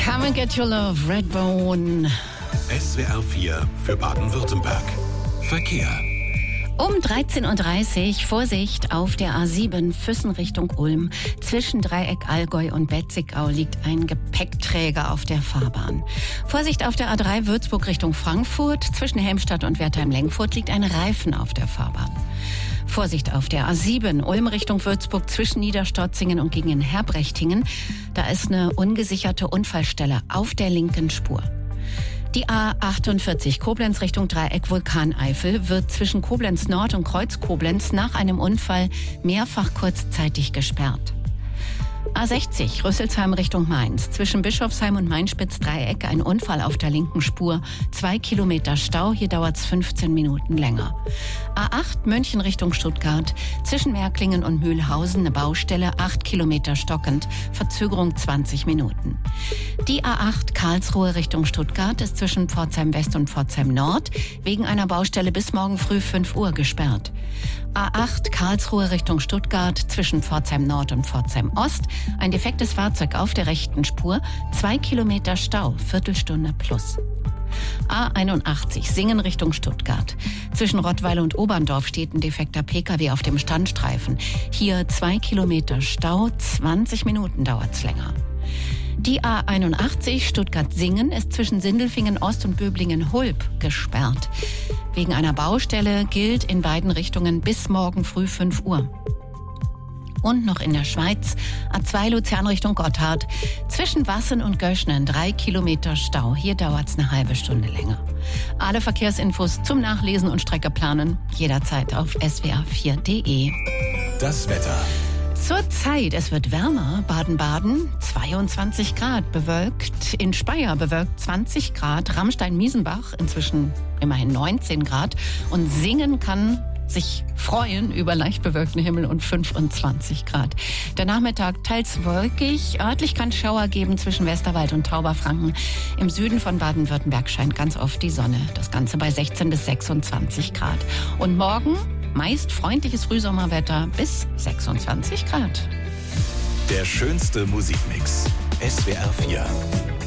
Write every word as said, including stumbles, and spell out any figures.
Come and get your love, Redbone. S W R vier für Baden-Württemberg. Verkehr. Um dreizehn Uhr dreißig Vorsicht auf der A sieben Füssen Richtung Ulm. Zwischen Dreieck Allgäu und Betzigau liegt ein Gepäckträger auf der Fahrbahn. Vorsicht auf der A drei Würzburg Richtung Frankfurt. Zwischen Helmstadt und Wertheim-Lengfurt liegt ein Reifen auf der Fahrbahn. Vorsicht auf der A sieben Ulm Richtung Würzburg zwischen Niederstotzingen und gegen Herbrechtingen. Da ist eine ungesicherte Unfallstelle auf der linken Spur. Die A achtundvierzig Koblenz Richtung Dreieck Vulkaneifel wird zwischen Koblenz Nord und Kreuz Koblenz nach einem Unfall mehrfach kurzzeitig gesperrt. A sechzig Rüsselsheim Richtung Mainz. Zwischen Bischofsheim und Mainspitz-Dreieck ein Unfall auf der linken Spur. Zwei Kilometer Stau, hier dauert es fünfzehn Minuten länger. A acht München Richtung Stuttgart. Zwischen Märklingen und Mühlhausen eine Baustelle, acht Kilometer stockend. Verzögerung zwanzig Minuten. Die A acht Karlsruhe Richtung Stuttgart ist zwischen Pforzheim West und Pforzheim Nord wegen einer Baustelle bis morgen früh fünf Uhr gesperrt. A acht Karlsruhe Richtung Stuttgart zwischen Pforzheim Nord und Pforzheim Ost. Ein defektes Fahrzeug auf der rechten Spur. Zwei Kilometer Stau, Viertelstunde plus. A einundachtzig Singen Richtung Stuttgart. Zwischen Rottweil und Oberndorf steht ein defekter Pkw auf dem Standstreifen. Hier zwei Kilometer Stau, zwanzig Minuten dauert's länger. Die A einundachtzig Stuttgart-Singen ist zwischen Sindelfingen Ost und Böblingen-Hulb gesperrt. Wegen einer Baustelle gilt in beiden Richtungen bis morgen früh fünf Uhr. Und noch in der Schweiz, A zwei Luzern Richtung Gotthard. Zwischen Wassen und Göschnen drei Kilometer Stau. Hier dauert's eine halbe Stunde länger. Alle Verkehrsinfos zum Nachlesen und Streckeplanen jederzeit auf s w r vier punkt d e. Das Wetter. Zurzeit, es wird wärmer. Baden-Baden zweiundzwanzig Grad, bewölkt. In Speyer bewölkt zwanzig Grad. Ramstein-Miesenbach inzwischen immerhin neunzehn Grad. Und Singen kann sich freuen über leicht bewölkten Himmel und fünfundzwanzig Grad. Der Nachmittag teils wolkig. Örtlich kann es Schauer geben zwischen Westerwald und Tauberfranken. Im Süden von Baden-Württemberg scheint ganz oft die Sonne. Das Ganze bei sechzehn bis sechsundzwanzig Grad. Und morgen meist freundliches Frühsommerwetter bis sechsundzwanzig Grad. Der schönste Musikmix. S W R vier.